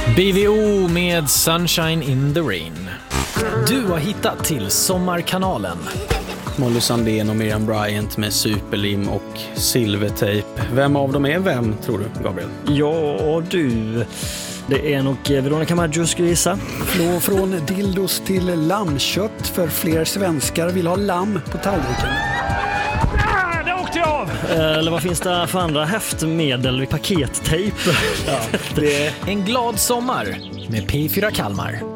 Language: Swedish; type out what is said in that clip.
BVO med Sunshine in the Rain. Du har hittat till Sommarkanalen. Molly Sandén och Miriam Bryant med superlim och silvertejp. Vem av dem är vem, tror du, Gabriel? Ja, du. Det är nog Veronica Maggio, skulle jag gissa. Från dildos till lammkött, för fler svenskar vill ha lamm på tallriken. Där åkte jag av! Eller vad finns det för andra häftmedel? Pakettejp. En glad sommar med P4 Kalmar.